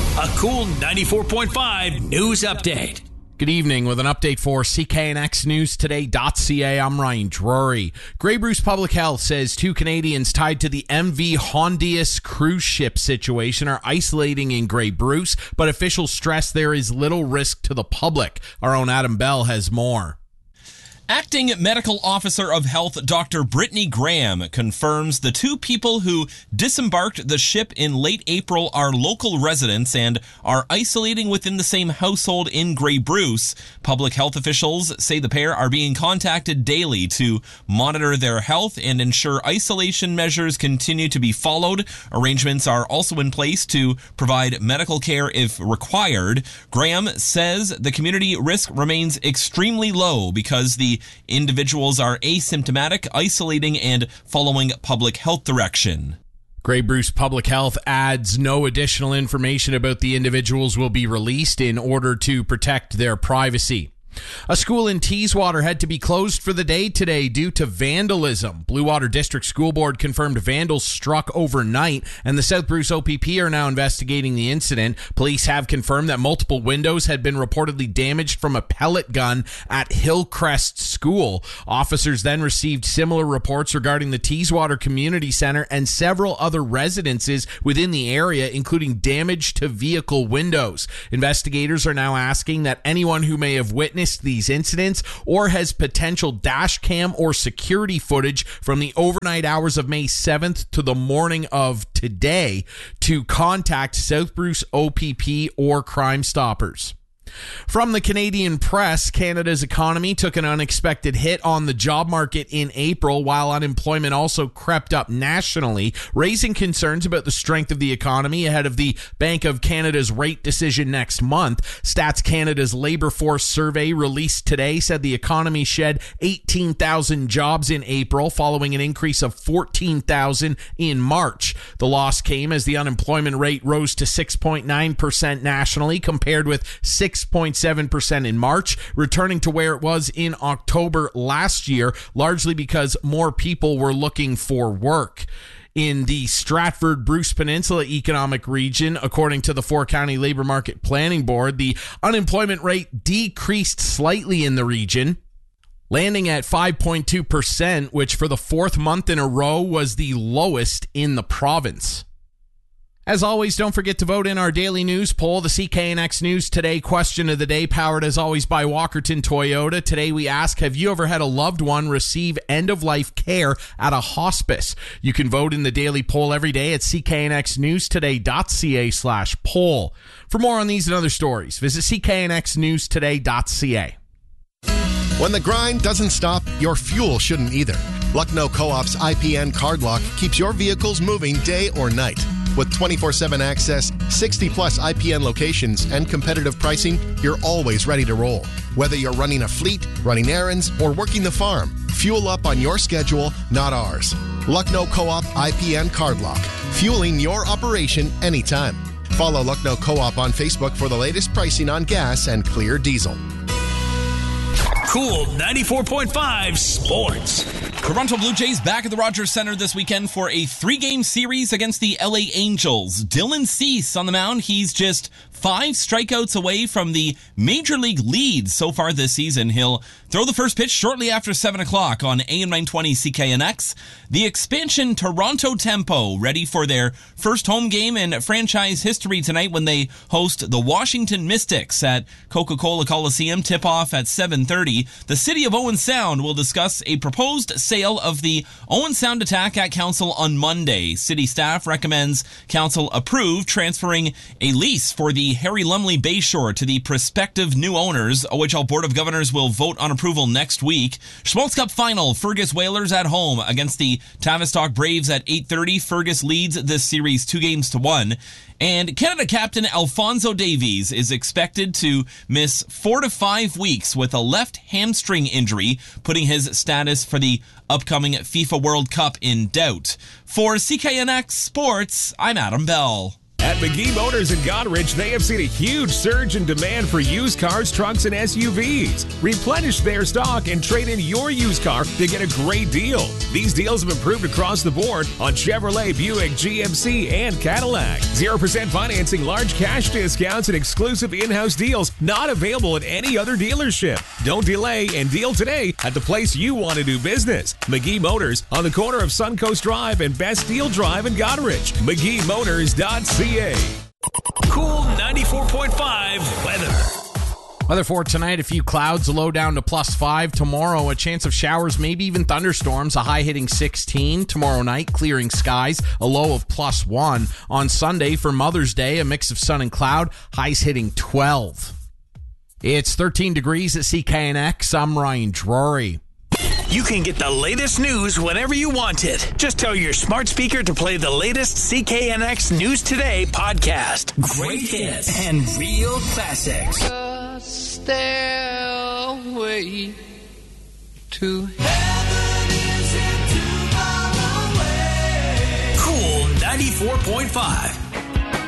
A cool 94.5 news update. Good evening with an update for CKNXNewsToday.ca. I'm Ryan Drury. Grey Bruce Public Health says 2 Canadians tied to the MV Hondius cruise ship situation are isolating in Grey Bruce, but officials stress there is little risk to the public. Our own Adam Bell has more. Acting Medical Officer of Health Dr. Brittany Graham confirms the 2 people who disembarked the ship in late April are local residents and are isolating within the same household in Grey Bruce. Public health officials say the pair are being contacted daily to monitor their health and ensure isolation measures continue to be followed. Arrangements are also in place to provide medical care if required. Graham says the community risk remains extremely low because the individuals are asymptomatic, isolating, and following public health direction. Grey Bruce Public Health adds no additional information about the individuals will be released in order to protect their privacy. A school in Teeswater had to be closed for the day today due to vandalism. Blue Water District School Board confirmed vandals struck overnight, and the South Bruce OPP are now investigating the incident. Police have confirmed that multiple windows had been reportedly damaged from a pellet gun at Hillcrest School. Officers then received similar reports regarding the Teeswater Community Center and several other residences within the area, including damage to vehicle windows. Investigators are now asking that anyone who may have witnessed these incidents or has potential dash cam or security footage from the overnight hours of May 7th to the morning of today to contact South Bruce OPP or Crime Stoppers. From the Canadian press, Canada's economy took an unexpected hit on the job market in April, while unemployment also crept up nationally, raising concerns about the strength of the economy ahead of the Bank of Canada's rate decision next month. Stats Canada's labor force survey released today said the economy shed 18,000 jobs in April, following an increase of 14,000 in March. The loss came as the unemployment rate rose to 6.9% nationally, compared with 6.7% in March, returning to where it was in October last year, largely because more people were looking for work. In the Stratford-Bruce Peninsula economic region, according to the 4-County Labor Market Planning Board, the unemployment rate decreased slightly in the region, landing at 5.2%, which for the 4th month in a row was the lowest in the province. As always, don't forget to vote in our daily news poll, the CKNX News Today question of the day, powered as always by Walkerton Toyota. Today we ask, have you ever had a loved one receive end-of-life care at a hospice? You can vote in the daily poll every day at CKNXNewsToday.ca/poll. For more on these and other stories, visit CKNXNewsToday.ca. When the grind doesn't stop, your fuel shouldn't either. Lucknow Co-op's IPN Card Lock keeps your vehicles moving day or night. With 24/7 access, 60-plus IPN locations, and competitive pricing, you're always ready to roll. Whether you're running a fleet, running errands, or working the farm, fuel up on your schedule, not ours. Lucknow Co-op IPN Card Lock, fueling your operation anytime. Follow Lucknow Co-op on Facebook for the latest pricing on gas and clear diesel. Cool 94.5 Sports. Toronto Blue Jays back at the Rogers Centre this weekend for a 3-game series against the LA Angels. Dylan Cease on the mound. He's just 5 strikeouts away from the Major League lead so far this season. He'll throw the first pitch shortly after 7 o'clock on AM 920 CKNX. The expansion Toronto Tempo ready for their first home game in franchise history tonight when they host the Washington Mystics at Coca-Cola Coliseum. Tip-off at 7:30. The city of Owen Sound will discuss a proposed sale of the Owen Sound Attack at council on Monday. City staff recommends council approve transferring a lease for the Harry Lumley Bayshore to the prospective new owners. OHL Board of Governors will vote on approval next week. Schmaltz Cup final, Fergus Whalers at home against the Tavistock Braves at 8:30. Fergus leads this series 2-1. And Canada captain Alphonso Davies is expected to miss 4 to 5 weeks with a left hamstring injury, putting his status for the upcoming FIFA World Cup in doubt. For CKNX Sports, I'm Adam Bell. At McGee Motors in Goderich, they have seen a huge surge in demand for used cars, trucks, and SUVs. Replenish their stock and trade in your used car to get a great deal. These deals have improved across the board on Chevrolet, Buick, GMC, and Cadillac. 0% financing, large cash discounts, and exclusive in-house deals not available at any other dealership. Don't delay and deal today at the place you want to do business. McGee Motors on the corner of Suncoast Drive and Bastille Drive in Goderich. McGeeMotors.ca. Cool 94.5 weather. Weather for tonight, a few clouds, a low down to +5. Tomorrow, a chance of showers, maybe even thunderstorms, a high hitting 16. Tomorrow night, clearing skies, a low of +1. On Sunday, for Mother's Day, a mix of sun and cloud, highs hitting 12. It's 13 degrees at CKNX. I'm Ryan Drury. You can get the latest news whenever you want it. Just tell your smart speaker to play the latest CKNX News Today podcast. Great hits and real classics. Stairway to heaven is it too far away? Cool 94.5.